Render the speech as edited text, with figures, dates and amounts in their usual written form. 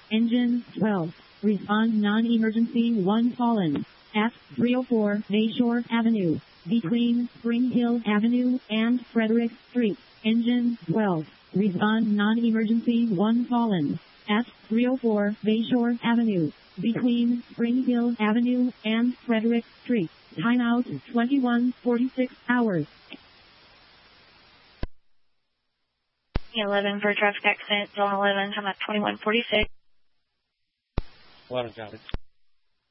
Engine 12. Respond non-emergency 1 fallen. At 304 Bayshore Avenue. Between Spring Hill Avenue and Frederick Street. Engine 12. Respond non-emergency 1 fallen. At 304 Bayshore Avenue. Between Spring Hill Avenue and Frederick Street. Timeout 21:46 hours. 11 for traffic accident, zone 11, time out 21:46. Water, Charlie.